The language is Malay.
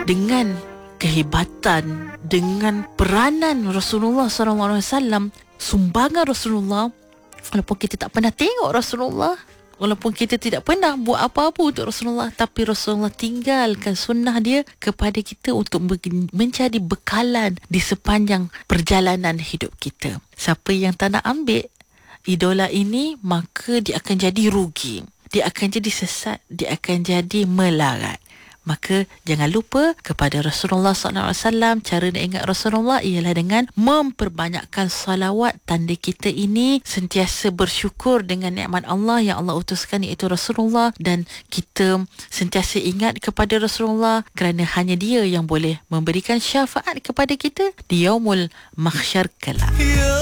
dengan kehebatan, dengan peranan Rasulullah SAW, sumbangan Rasulullah, walaupun kita tak pernah tengok Rasulullah, walaupun kita tidak pernah buat apa-apa untuk Rasulullah, tapi Rasulullah tinggalkan sunnah dia kepada kita untuk menjadi bekalan di sepanjang perjalanan hidup kita. Siapa yang tak nak ambil idola ini, maka dia akan jadi rugi, dia akan jadi sesat, dia akan jadi melarat. Maka jangan lupa kepada Rasulullah SAW. Cara nak ingat Rasulullah ialah dengan memperbanyakkan salawat. Tanda kita ini sentiasa bersyukur dengan nikmat Allah yang Allah utuskan, iaitu Rasulullah, dan kita sentiasa ingat kepada Rasulullah kerana hanya dia yang boleh memberikan syafaat kepada kita di yaumul mahsyar kelak.